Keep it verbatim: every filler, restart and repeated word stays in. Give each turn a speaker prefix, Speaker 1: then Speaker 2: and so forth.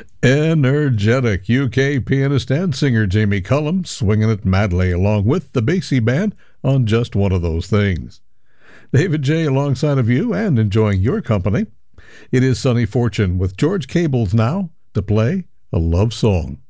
Speaker 1: Energetic U K pianist and singer Jamie Cullum swinging it madly along with the Basie Band on Just One of Those Things. David J. alongside of you and enjoying your company. It is Sonny Fortune with George Cables now to play a love song.